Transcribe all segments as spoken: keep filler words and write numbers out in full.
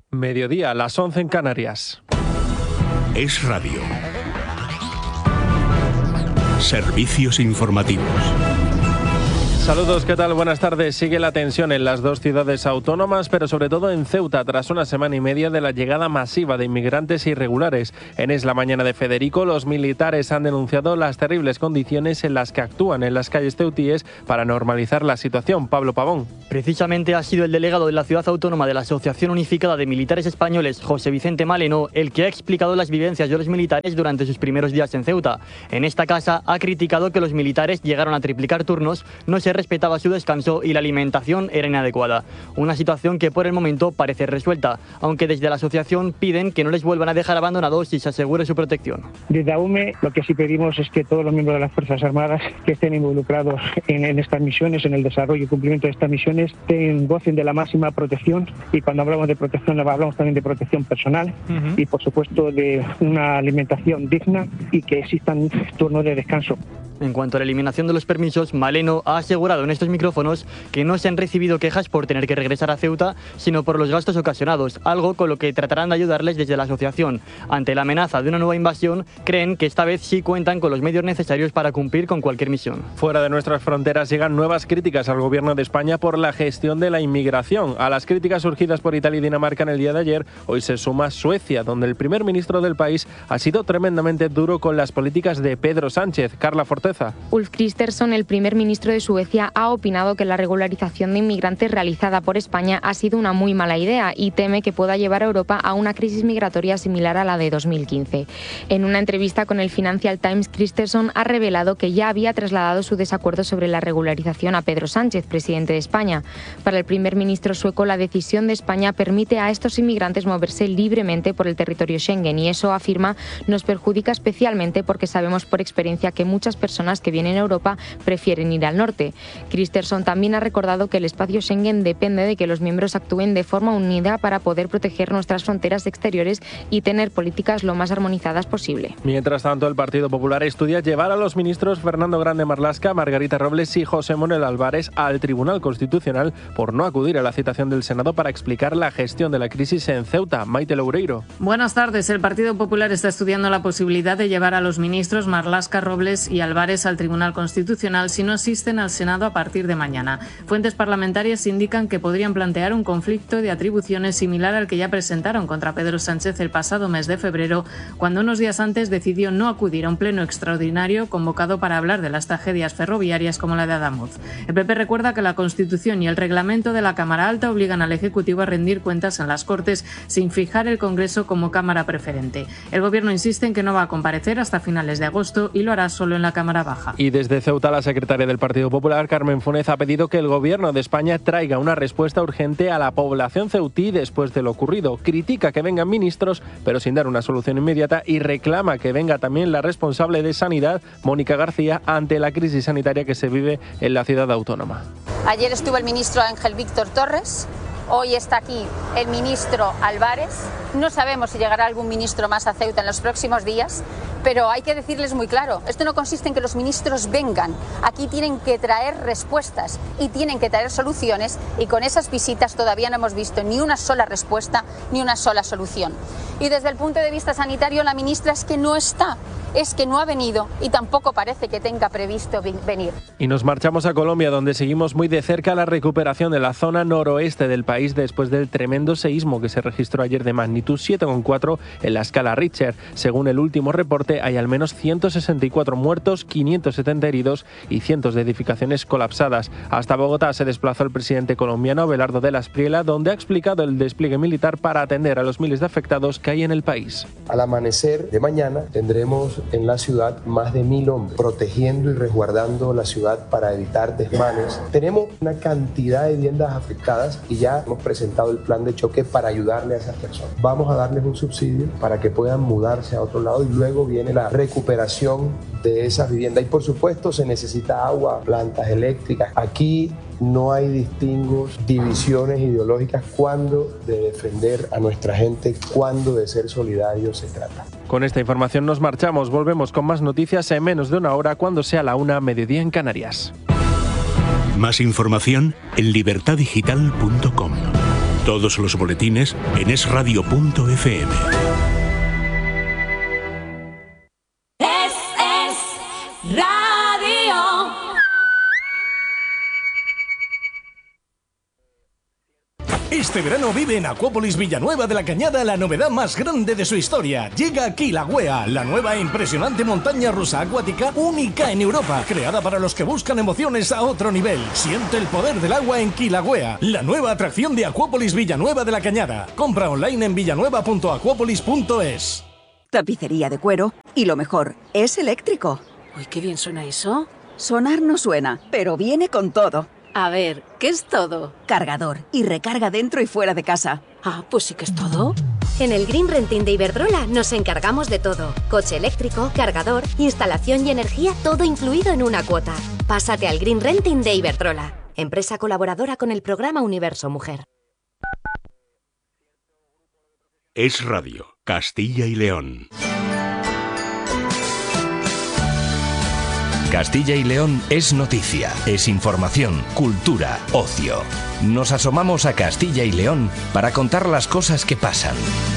Mediodía, las once en Canarias. Es Radio. Servicios informativos. Saludos, ¿qué tal? Buenas tardes. Sigue la tensión en las dos ciudades autónomas, pero sobre todo en Ceuta, tras una semana y media de la llegada masiva de inmigrantes irregulares. En Es la Mañana de Federico, los militares han denunciado las terribles condiciones en las que actúan en las calles ceutíes para normalizar la situación. Pablo Pavón. Precisamente ha sido el delegado de la ciudad autónoma de la Asociación Unificada de Militares Españoles, José Vicente Maleno, el que ha explicado las vivencias de los militares durante sus primeros días en Ceuta. En esta casa ha criticado que los militares llegaron a triplicar turnos, no se respetaba su descanso y la alimentación era inadecuada. Una situación que por el momento parece resuelta, aunque desde la asociación piden que no les vuelvan a dejar abandonados y se asegure su protección. Desde A U M E lo que sí pedimos es que todos los miembros de las Fuerzas Armadas que estén involucrados en, en estas misiones, en el desarrollo y cumplimiento de estas misiones, ten, gocen de la máxima protección, y cuando hablamos de protección hablamos también de protección personal uh-huh. y por supuesto de una alimentación digna y que existan turnos de descanso. En cuanto a la eliminación de los permisos, Maleno ha asegurado en estos micrófonos que no se han recibido quejas por tener que regresar a Ceuta, sino por los gastos ocasionados, algo con lo que tratarán de ayudarles desde la asociación. Ante la amenaza de una nueva invasión, creen que esta vez sí cuentan con los medios necesarios para cumplir con cualquier misión. Fuera de nuestras fronteras llegan nuevas críticas al gobierno de España por la gestión de la inmigración. A las críticas surgidas por Italia y Dinamarca en el día de ayer, hoy se suma Suecia, donde el primer ministro del país ha sido tremendamente duro con las políticas de Pedro Sánchez. Carla Forteza. Ulf Kristersson, el primer ministro de Suecia, ha opinado que la regularización de inmigrantes realizada por España ha sido una muy mala idea y teme que pueda llevar a Europa a una crisis migratoria similar a la de dos mil quince. En una entrevista con el Financial Times, Kristersson ha revelado que ya había trasladado su desacuerdo sobre la regularización a Pedro Sánchez, presidente de España. Para el primer ministro sueco, la decisión de España permite a estos inmigrantes moverse libremente por el territorio Schengen y eso, afirma, nos perjudica especialmente porque sabemos por experiencia que muchas personas que vienen a Europa prefieren ir al norte. Kristersson también ha recordado que el espacio Schengen depende de que los miembros actúen de forma unida para poder proteger nuestras fronteras exteriores y tener políticas lo más armonizadas posible. Mientras tanto, el Partido Popular estudia llevar a los ministros Fernando Grande Marlaska, Margarita Robles y José Manuel Álvarez al Tribunal Constitucional por no acudir a la citación del Senado para explicar la gestión de la crisis en Ceuta. Maite Loureiro. Buenas tardes. El Partido Popular está estudiando la posibilidad de llevar a los ministros Marlaska, Robles y Álvarez al Tribunal Constitucional si no asisten al Senado a partir de mañana. Fuentes parlamentarias indican que podrían plantear un conflicto de atribuciones similar al que ya presentaron contra Pedro Sánchez el pasado mes de febrero, cuando unos días antes decidió no acudir a un pleno extraordinario convocado para hablar de las tragedias ferroviarias como la de Adamuz. El P P recuerda que la Constitución y el reglamento de la Cámara Alta obligan al Ejecutivo a rendir cuentas en las Cortes sin fijar el Congreso como Cámara preferente. El Gobierno insiste en que no va a comparecer hasta finales de agosto y lo hará solo en la Cámara Baja. Y desde Ceuta, la secretaria del Partido Popular, Carmen Funes, ha pedido que el Gobierno de España traiga una respuesta urgente a la población ceutí después de lo ocurrido. Critica que vengan ministros, pero sin dar una solución inmediata, y reclama que venga también la responsable de Sanidad, Mónica García, ante la crisis sanitaria que se vive en la ciudad autónoma. Ayer estuvo el ministro Ángel Víctor Torres. Hoy está aquí el ministro Álvarez. No sabemos si llegará algún ministro más a Ceuta en los próximos días, pero hay que decirles muy claro, esto no consiste en que los ministros vengan. Aquí tienen que traer respuestas y tienen que traer soluciones, y con esas visitas todavía no hemos visto ni una sola respuesta ni una sola solución. Y desde el punto de vista sanitario, la ministra es que no está, es que no ha venido y tampoco parece que tenga previsto venir. Y nos marchamos a Colombia, donde seguimos muy de cerca la recuperación de la zona noroeste del país después del tremendo seísmo que se registró ayer de magnitud siete coma cuatro en la escala Richter. Según el último reporte, hay al menos ciento sesenta y cuatro muertos, quinientos setenta heridos y cientos de edificaciones colapsadas. Hasta Bogotá se desplazó el presidente colombiano Abelardo de la Espriella, donde ha explicado el despliegue militar para atender a los miles de afectados que hay en el país. Al amanecer de mañana tendremos en la ciudad más de mil hombres protegiendo y resguardando la ciudad para evitar desmanes. Tenemos una cantidad de viviendas afectadas y ya hemos presentado el plan de choque para ayudarle a esas personas. Vamos a darles un subsidio para que puedan mudarse a otro lado y luego viene la recuperación de esas viviendas. Y por supuesto se necesita agua, plantas eléctricas. Aquí no hay distingos, divisiones ideológicas cuando de defender a nuestra gente, cuando de ser solidarios se trata. Con esta información nos marchamos. Volvemos con más noticias en menos de una hora, cuando sea la una, mediodía en Canarias. Más información en libertad digital punto com. Todos los boletines en es radio punto efe eme. Es, es radio. Este verano vive en Acuópolis Villanueva de la Cañada la novedad más grande de su historia. Llega Kilauea, la nueva e impresionante montaña rusa acuática única en Europa, creada para los que buscan emociones a otro nivel. Siente el poder del agua en Kilauea, la nueva atracción de Acuópolis Villanueva de la Cañada. Compra online en villanueva punto acuópolis punto es. Tapicería de cuero y lo mejor, es eléctrico. Uy, qué bien suena eso. Sonar no suena, pero viene con todo. A ver, ¿qué es todo? Cargador y recarga dentro y fuera de casa. Ah, pues sí que es todo. En el Green Renting de Iberdrola nos encargamos de todo. Coche eléctrico, cargador, instalación y energía, todo incluido en una cuota. Pásate al Green Renting de Iberdrola, empresa colaboradora con el programa Universo Mujer. Es Radio, Castilla y León. Castilla y León es noticia, es información, cultura, ocio. Nos asomamos a Castilla y León para contar las cosas que pasan.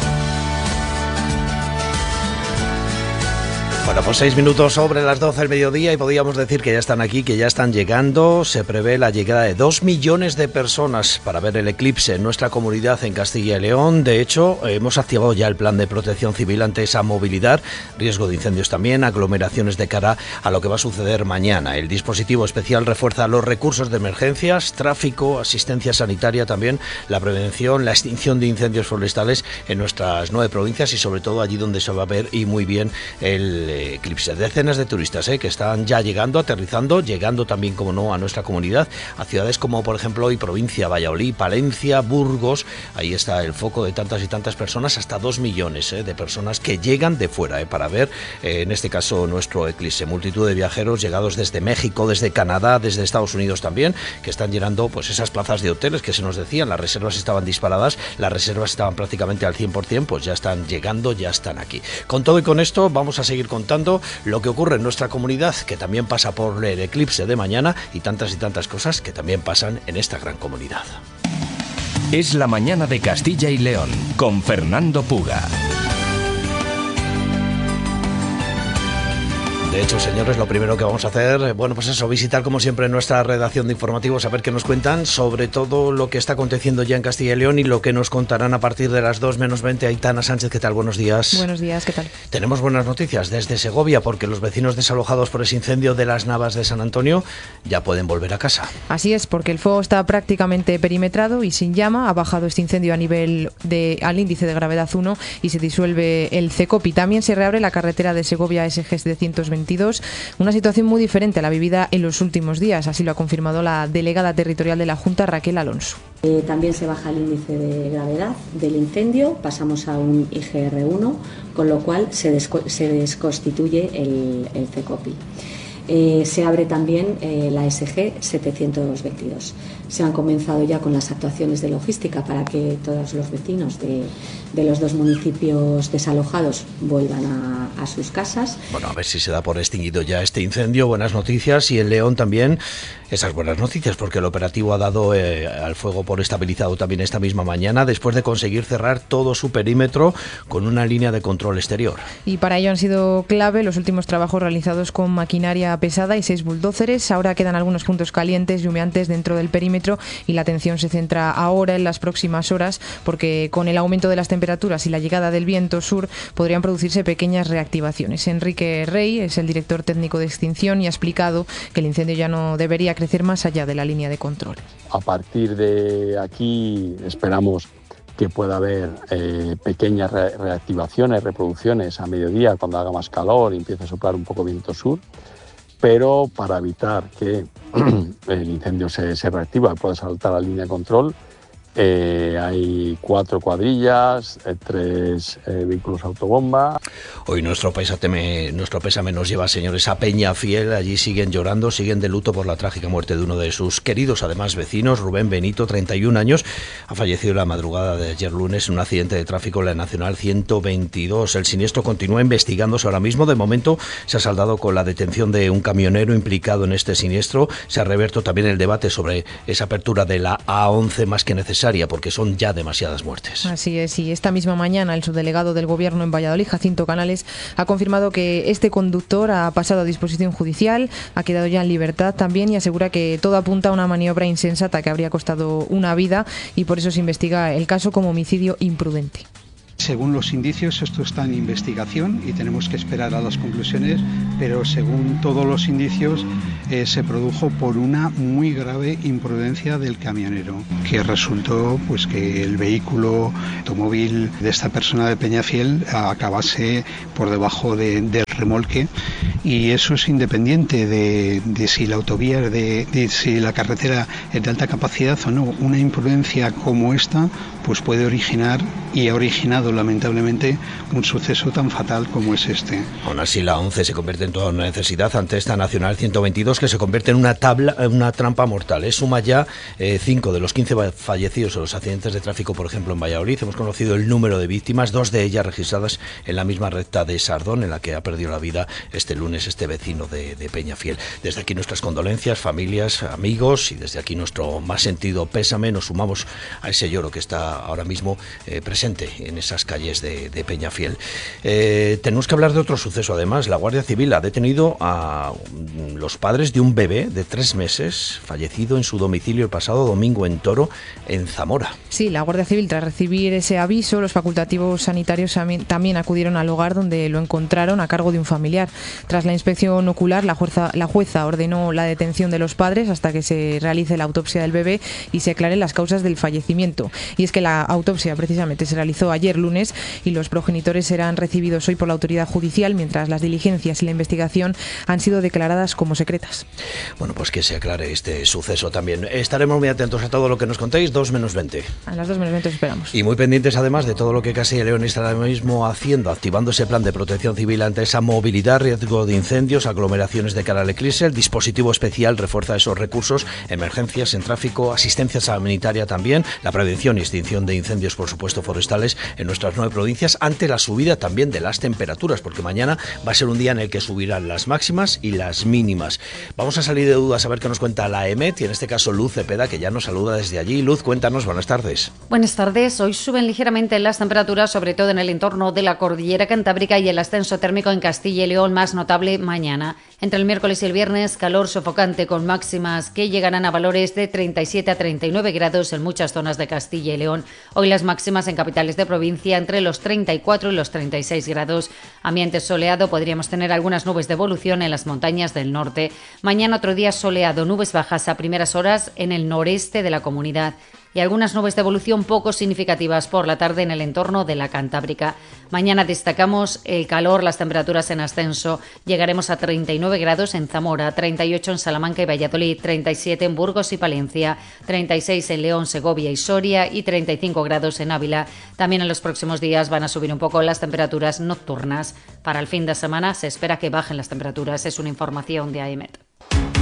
Bueno, pues seis minutos sobre las doce del mediodía y podríamos decir que ya están aquí, que ya están llegando. Se prevé la llegada de dos millones de personas para ver el eclipse en nuestra comunidad en Castilla y León. De hecho, hemos activado ya el plan de protección civil ante esa movilidad, riesgo de incendios también, aglomeraciones de cara a lo que va a suceder mañana. El dispositivo especial refuerza los recursos de emergencias, tráfico, asistencia sanitaria también, la prevención, la extinción de incendios forestales en nuestras nueve provincias y sobre todo allí donde se va a ver y muy bien el eclipse. Decenas de turistas eh, que están ya llegando, aterrizando, llegando también, como no, a nuestra comunidad, a ciudades como por ejemplo hoy provincia, Valladolid, Palencia, Burgos. Ahí está el foco de tantas y tantas personas, hasta dos millones eh, de personas que llegan de fuera eh, para ver, eh, en este caso, nuestro eclipse. Multitud de viajeros llegados desde México, desde Canadá, desde Estados Unidos también, que están llenando pues esas plazas de hoteles que se nos decían. Las reservas estaban disparadas, las reservas estaban prácticamente al cien por ciento, pues ya están llegando, ya están aquí. Con todo y con esto vamos a seguir contando lo que ocurre en nuestra comunidad, que también pasa por el eclipse de mañana y tantas y tantas cosas que también pasan en esta gran comunidad. Es la mañana de Castilla y León con Fernando Puga. De hecho, señores, lo primero que vamos a hacer, bueno, pues eso, visitar como siempre nuestra redacción de informativos, a ver qué nos cuentan sobre todo lo que está aconteciendo ya en Castilla y León y lo que nos contarán a partir de las dos menos veinte. Aitana Sánchez, ¿qué tal? Buenos días. Buenos días, ¿qué tal? Tenemos buenas noticias desde Segovia, porque los vecinos desalojados por ese incendio de las Navas de San Antonio ya pueden volver a casa. Así es, porque el fuego está prácticamente perimetrado y sin llama. Ha bajado este incendio a nivel de, al índice de gravedad uno y se disuelve el CECOPI. También se reabre la carretera de Segovia S G setecientos veintidós. Una situación muy diferente a la vivida en los últimos días, así lo ha confirmado la delegada territorial de la Junta, Raquel Alonso. Eh, también se baja el índice de gravedad del incendio, pasamos a un I G R uno, con lo cual se, desco- se desconstituye el, el CECOPI. Eh, se abre también eh, la S G setecientos veintidós. Se han comenzado ya con las actuaciones de logística para que todos los vecinos de, de los dos municipios desalojados vuelvan a, a sus casas. Bueno, a ver si se da por extinguido ya este incendio. Buenas noticias. Y en León también esas buenas noticias, porque el operativo ha dado eh, al fuego por estabilizado también esta misma mañana, después de conseguir cerrar todo su perímetro con una línea de control exterior. Y para ello han sido clave los últimos trabajos realizados con maquinaria pesada y seis bulldóceres. Ahora quedan algunos puntos calientes y humeantes dentro del perímetro y la atención se centra ahora en las próximas horas, porque con el aumento de las temperaturas y la llegada del viento sur podrían producirse pequeñas reactivaciones. Enrique Rey es el director técnico de extinción y ha explicado que el incendio ya no debería crecer más allá de la línea de control. A partir de aquí esperamos que pueda haber eh, pequeñas re- reactivaciones, reproducciones a mediodía cuando haga más calor y empiece a soplar un poco viento sur, pero para evitar que el incendio se, se reactiva y pueda saltar la línea de control, Eh, hay cuatro cuadrillas, eh, tres eh, vehículos autobomba. Hoy nuestro pésame, nuestro pésame nos lleva, señores, a Peñafiel. Allí siguen llorando, siguen de luto por la trágica muerte de uno de sus queridos, además vecinos, Rubén Benito, treinta y un años. Ha fallecido la madrugada de ayer lunes en un accidente de tráfico en la Nacional ciento veintidós. El siniestro continúa investigándose ahora mismo. De momento se ha saldado con la detención de un camionero implicado en este siniestro. Se ha reabierto también el debate sobre esa apertura de la A once más que necesaria innecesaria porque son ya demasiadas muertes. Así es, y esta misma mañana el subdelegado del Gobierno en Valladolid, Jacinto Canales, ha confirmado que este conductor ha pasado a disposición judicial, ha quedado ya en libertad también y asegura que todo apunta a una maniobra insensata que habría costado una vida y por eso se investiga el caso como homicidio imprudente. Según los indicios, esto está en investigación y tenemos que esperar a las conclusiones, pero según todos los indicios eh, se produjo por una muy grave imprudencia del camionero, que resultó pues que el vehículo automóvil de esta persona de Peñafiel acabase por debajo de, del remolque, y eso es independiente de, de si la autovía, de, de si la carretera es de alta capacidad o no. Una imprudencia como esta pues puede originar y ha originado lamentablemente un suceso tan fatal como es este. Aún así la ONCE se convierte en toda una necesidad ante esta Nacional ciento veintidós que se convierte en una tabla, una trampa mortal. Es suma ya eh, cinco de los quince fallecidos en los accidentes de tráfico, por ejemplo en Valladolid. Hemos conocido el número de víctimas, dos de ellas registradas en la misma recta de Sardón, en la que ha perdido la vida este lunes este vecino de, de Peñafiel. Desde aquí nuestras condolencias, familias, amigos, y desde aquí nuestro más sentido pésame. Nos sumamos a ese lloro que está ahora mismo eh, presente en esas calles de, de Peñafiel. Eh, tenemos que hablar de otro suceso además. La Guardia Civil ha detenido a los padres de un bebé de tres meses fallecido en su domicilio el pasado domingo en Toro, en Zamora. Sí, la Guardia Civil, tras recibir ese aviso, los facultativos sanitarios también acudieron al hogar donde lo encontraron a cargo de un familiar. Tras la inspección ocular, la jueza, la jueza ordenó la detención de los padres hasta que se realice la autopsia del bebé y se aclaren las causas del fallecimiento. Y es que la autopsia precisamente se realizó ayer lunes y los progenitores serán recibidos hoy por la autoridad judicial, mientras las diligencias y la investigación han sido declaradas como secretas. Bueno, pues que se aclare este suceso también. Estaremos muy atentos a todo lo que nos contéis, dos menos veinte. A las dos menos veinte esperamos. Y muy pendientes además de todo lo que Castilla y León está ahora mismo haciendo, activando ese plan de protección civil ante esa movilidad, riesgo de incendios, aglomeraciones de cara al eclipse. El dispositivo especial refuerza esos recursos, emergencias en tráfico, asistencia sanitaria también, la prevención y extinción de incendios, por supuesto, forestales en nuestras nueve provincias, ante la subida también de las temperaturas, porque mañana va a ser un día en el que subirán las máximas y las mínimas. Vamos a salir de dudas a ver qué nos cuenta la EMET y en este caso Luz Cepeda, que ya nos saluda desde allí. Luz, cuéntanos, buenas tardes. Buenas tardes. Hoy suben ligeramente las temperaturas, sobre todo en el entorno de la cordillera cantábrica, y el ascenso térmico en Castilla y León más notable mañana. Entre el miércoles y el viernes, calor sofocante con máximas que llegarán a valores de treinta y siete a treinta y nueve grados en muchas zonas de Castilla y León. Hoy las máximas en capitales de provincia entre los treinta y cuatro y los treinta y seis grados. Ambiente soleado, podríamos tener algunas nubes de evolución en las montañas del norte. Mañana otro día soleado, nubes bajas a primeras horas en el noreste de la comunidad y algunas nubes de evolución poco significativas por la tarde en el entorno de la Cantábrica. Mañana destacamos el calor, las temperaturas en ascenso. Llegaremos a treinta y nueve grados en Zamora, treinta y ocho en Salamanca y Valladolid, treinta y siete en Burgos y Palencia, treinta y seis en León, Segovia y Soria y treinta y cinco grados en Ávila. También en los próximos días van a subir un poco las temperaturas nocturnas. Para el fin de semana se espera que bajen las temperaturas. Es una información de A E M E T.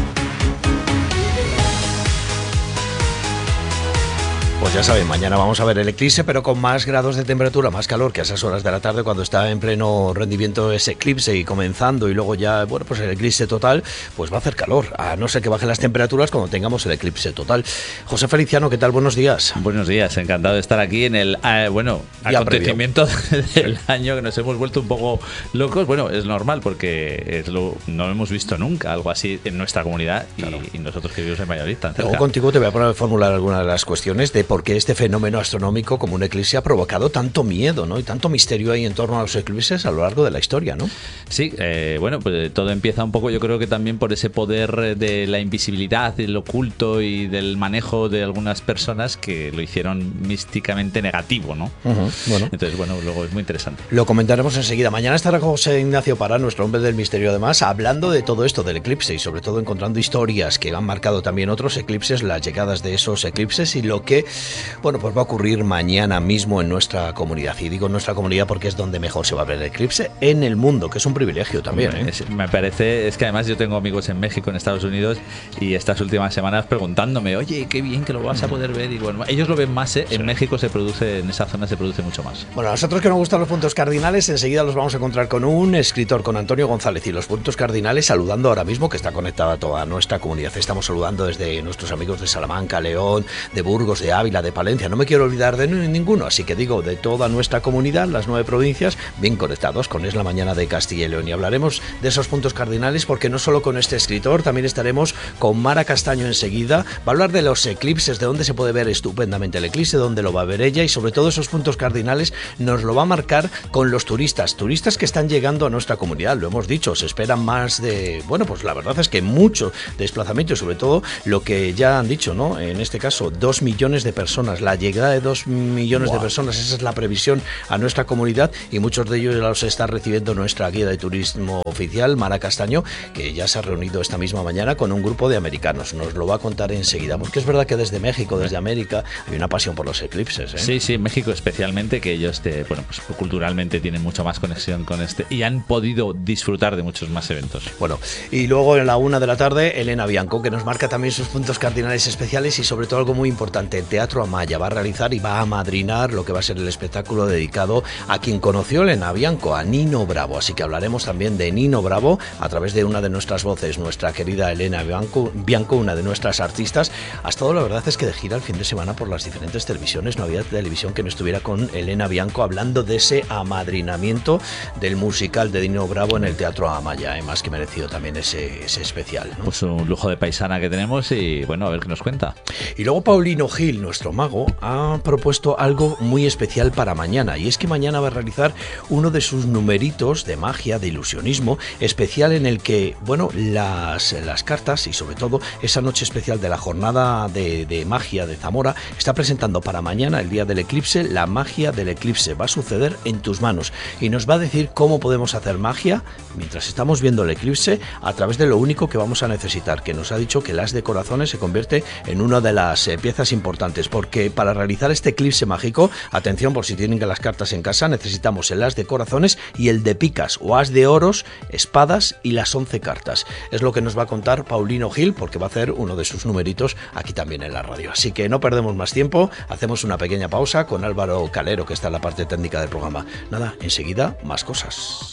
Pues ya saben, mañana vamos a ver el eclipse, pero con más grados de temperatura, más calor que a esas horas de la tarde cuando está en pleno rendimiento ese eclipse y comenzando, y luego ya, bueno, pues el eclipse total, pues va a hacer calor, a no ser que bajen las temperaturas cuando tengamos el eclipse total. José Feliciano, ¿qué tal? Buenos días. Buenos días, encantado de estar aquí en el, eh, bueno, ya acontecimiento previo del año, que nos hemos vuelto un poco locos. Bueno, es normal porque es lo, no lo hemos visto nunca, algo así en nuestra comunidad, claro. y, y nosotros que vivimos en Valladolid tan cerca. Luego contigo te voy a poner a formular algunas de las cuestiones de por qué este fenómeno astronómico como un eclipse ha provocado tanto miedo, ¿no? Y tanto misterio ahí en torno a los eclipses a lo largo de la historia, ¿no? Sí, eh, bueno, pues todo empieza un poco, yo creo que también por ese poder de la invisibilidad, del oculto y del manejo de algunas personas que lo hicieron místicamente negativo, ¿no? Uh-huh, bueno. Entonces, bueno, luego es muy interesante. Lo comentaremos enseguida. Mañana estará José Ignacio Pará, nuestro hombre del misterio, además, hablando de todo esto del eclipse y sobre todo encontrando historias que han marcado también otros eclipses, las llegadas de esos eclipses y lo que, bueno, pues va a ocurrir mañana mismo en nuestra comunidad. Y digo nuestra comunidad porque es donde mejor se va a ver el eclipse en el mundo, que es un privilegio también. Hombre, ¿eh? es, me parece, es que además yo tengo amigos en México, en Estados Unidos, y estas últimas semanas preguntándome, oye, qué bien que lo vas a poder ver. Y bueno, ellos lo ven más, ¿eh? En sí. México se produce, en esa zona se produce mucho más. Bueno, a nosotros que nos gustan los puntos cardinales, enseguida los vamos a encontrar con un escritor, con Antonio González, y los puntos cardinales saludando ahora mismo, que está conectada a toda nuestra comunidad. Estamos saludando desde nuestros amigos de Salamanca, León, de Burgos, de Ávila, Ávila, de Palencia. No me quiero olvidar de ninguno, así que digo, de toda nuestra comunidad, las nueve provincias, bien conectados con Es la Mañana de Castilla y León. Y hablaremos de esos puntos cardinales, porque no solo con este escritor, también estaremos con Mara Castaño enseguida. Va a hablar de los eclipses, de dónde se puede ver estupendamente el eclipse, dónde lo va a ver ella, y sobre todo esos puntos cardinales nos lo va a marcar con los turistas, turistas que están llegando a nuestra comunidad. Lo hemos dicho, se esperan más de, bueno, pues la verdad es que mucho desplazamiento, y sobre todo lo que ya han dicho, ¿no? En este caso, dos millones de personas, la llegada de dos millones wow. de personas, esa es la previsión a nuestra comunidad, y muchos de ellos los está recibiendo nuestra guía de turismo oficial, Mara Castaño, que ya se ha reunido esta misma mañana con un grupo de americanos. Nos lo va a contar enseguida, porque es verdad que desde México, desde América, hay una pasión por los eclipses, ¿eh? Sí, sí, México especialmente, que ellos te, bueno, pues culturalmente tienen mucho más conexión con este y han podido disfrutar de muchos más eventos. Bueno, y luego en la una de la tarde, Elena Bianco, que nos marca también sus puntos cardinales especiales, y sobre todo algo muy importante, el Teatro Amaya va a realizar y va a amadrinar lo que va a ser el espectáculo dedicado a quien conoció a Elena Bianco, a Nino Bravo. Así que hablaremos también de Nino Bravo a través de una de nuestras voces, nuestra querida Elena Bianco, Bianco, una de nuestras artistas. Ha estado, la verdad es que de gira el fin de semana por las diferentes televisiones. No había televisión que no estuviera con Elena Bianco hablando de ese amadrinamiento del musical de Nino Bravo en el Teatro Amaya. Eh, más que merecido también ese, ese especial, ¿no? Pues un lujo de paisana que tenemos, y bueno, a ver qué nos cuenta. Y luego Paulino Gil, nuestro mago, ha propuesto algo muy especial para mañana, y es que mañana va a realizar uno de sus numeritos de magia, de ilusionismo especial, en el que, bueno, las, las cartas, y sobre todo esa noche especial de la jornada de, de magia de Zamora, está presentando para mañana, el día del eclipse, la magia del eclipse. Va a suceder en tus manos, y nos va a decir cómo podemos hacer magia mientras estamos viendo el eclipse, a través de lo único que vamos a necesitar, que nos ha dicho que el as de corazones se convierte en una de las eh, piezas importantes, porque para realizar este eclipse mágico, atención por si tienen las cartas en casa, necesitamos el as de corazones y el de picas, o as de oros, espadas y las once cartas. Es lo que nos va a contar Paulino Gil, porque va a hacer uno de sus numeritos aquí también en la radio. Así que no perdemos más tiempo, hacemos una pequeña pausa con Álvaro Calero, que está en la parte técnica del programa. Nada, enseguida más cosas.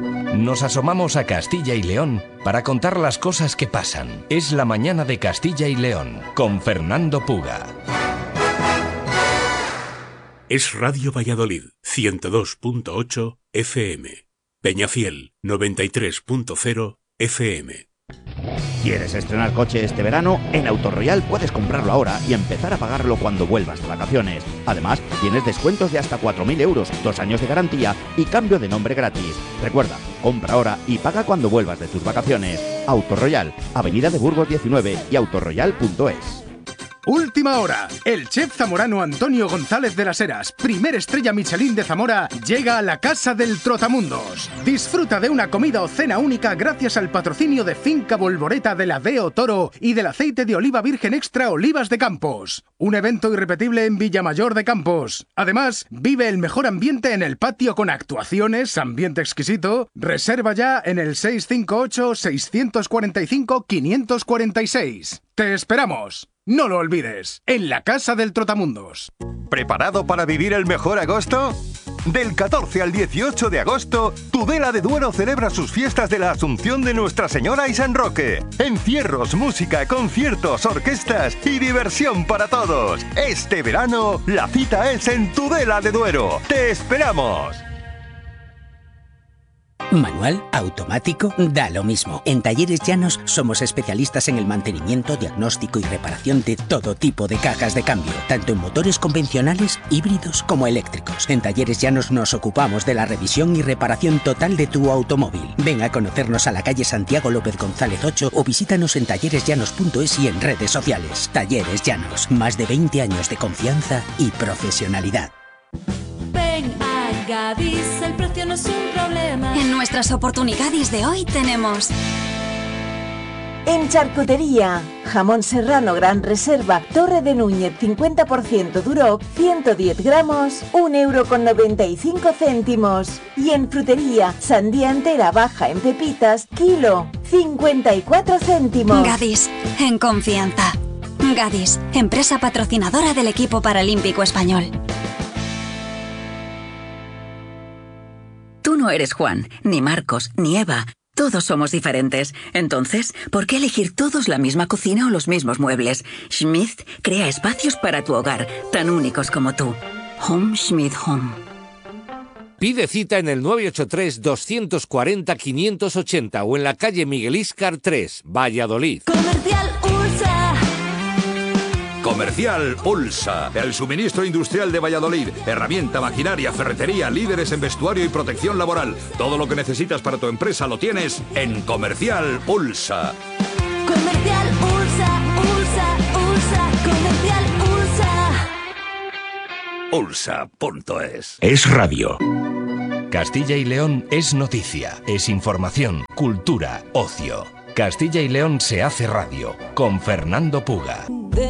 Nos asomamos a Castilla y León para contar las cosas que pasan. Es la Mañana de Castilla y León, con Fernando Puga. Es Radio Valladolid, ciento dos punto ocho F M. Peñafiel, noventa y tres punto cero F M. ¿Quieres estrenar coche este verano? En Autoroyal puedes comprarlo ahora y empezar a pagarlo cuando vuelvas de vacaciones. Además, tienes descuentos de hasta cuatro mil euros, dos años de garantía y cambio de nombre gratis. Recuerda, compra ahora y paga cuando vuelvas de tus vacaciones. Autoroyal, Avenida de Burgos diecinueve y autoroyal punto es. Última hora. El chef zamorano Antonio González de las Heras, primer estrella Michelin de Zamora, llega a la Casa del Trotamundos. Disfruta de una comida o cena única gracias al patrocinio de Finca Volvoreta de la Deo Toro y del aceite de oliva virgen extra Olivas de Campos. Un evento irrepetible en Villamayor de Campos. Además, vive el mejor ambiente en el patio con actuaciones, ambiente exquisito. Reserva ya en el seis cinco ocho, seis cuatro cinco, cinco cuatro seis. ¡Te esperamos! No lo olvides, en la Casa del Trotamundos. ¿Preparado para vivir el mejor agosto? Del catorce al dieciocho de agosto, Tudela de Duero celebra sus fiestas de la Asunción de Nuestra Señora y San Roque. Encierros, música, conciertos, orquestas y diversión para todos. Este verano, la cita es en Tudela de Duero. ¡Te esperamos! Manual, automático, da lo mismo. En Talleres Llanos somos especialistas en el mantenimiento, diagnóstico y reparación de todo tipo de cajas de cambio, tanto en motores convencionales, híbridos como eléctricos. En Talleres Llanos nos ocupamos de la revisión y reparación total de tu automóvil. Ven a conocernos a la calle Santiago López González ocho o visítanos en talleres llanos punto es y en redes sociales. Talleres Llanos, más de veinte años de confianza y profesionalidad. Ven a Gadis, el precio no es un problema. En nuestras oportunidades de hoy tenemos... En charcutería, jamón serrano gran reserva, Torre de Núñez cincuenta por ciento Duroc, ciento diez gramos, un euro con noventa y cinco céntimos. Y en frutería, sandía entera baja en pepitas, kilo, cincuenta y cuatro céntimos. Gadis, en confianza. Gadis, empresa patrocinadora del equipo paralímpico español. Tú no eres Juan, ni Marcos, ni Eva, Todos somos diferentes. Entonces, ¿por qué elegir todos la misma cocina o los mismos muebles? Schmidt crea espacios para tu hogar, tan únicos como tú. Home Schmidt Home. Pide cita en el nueve ocho tres, dos cuatro cero, cinco ocho cero o en la calle Miguel Íscar tres, Valladolid. Comercial Ursa. Comercial Ulsa, el suministro industrial de Valladolid. Herramienta, maquinaria, ferretería, líderes en vestuario y protección laboral. Todo lo que necesitas para tu empresa lo tienes en Comercial Ulsa. Comercial Ursa, Ursa, Ursa, Comercial Ursa. Ulsa punto es. Es radio. Castilla y León es noticia, es información, cultura, ocio. Castilla y León se hace radio con Fernando Puga.